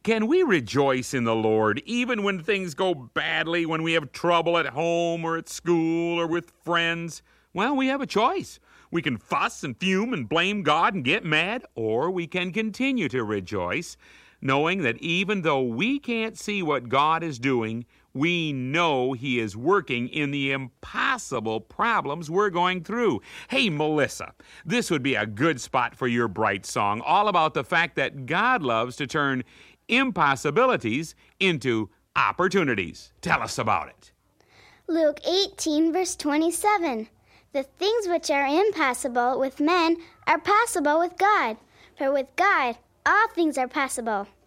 Can we rejoice in the Lord even when things go badly, when we have trouble at home or at school or with friends? Well, we have a choice. We can fuss and fume and blame God and get mad, or we can continue to rejoice, knowing that even though we can't see what God is doing, we know He is working in the impossible problems we're going through. Hey, Melissa, this would be a good spot for your bright song, all about the fact that God loves to turn impossibilities into opportunities. Tell us about it. Luke 18, verse 27. The things which are impossible with men are possible with God, for with God all things are possible.